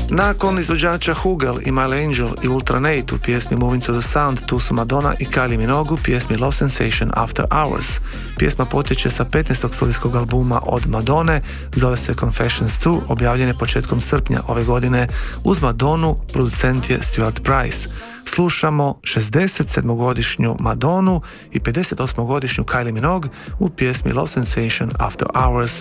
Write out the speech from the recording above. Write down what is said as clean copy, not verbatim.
Nakon izvođača Hugel i Mile Angel i Ultra Nate u pjesmi Moving to the Sound, tu su Madonna i Kylie Minogue u pjesmi Love Sensation After Hours. Pjesma potječe sa 15. studijskog albuma od Madone, zove se Confessions 2, objavljen je početkom srpnja ove godine. Uz Madonu producent je Stuart Price. Slušamo 67-godišnju Madonu i 58-godišnju Kylie Minogue u pjesmi Love Sensation After Hours